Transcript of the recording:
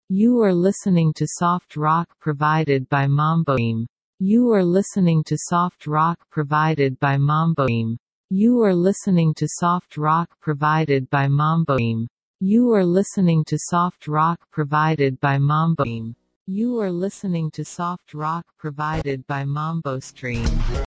You are listening to soft rock provided by Mamboim. You are listening to soft rock provided by Mamboim. You are listening to soft rock provided by Mamboim. You are listening to soft rock provided by Mamboim. You are listening to soft rock provided by MamboStream.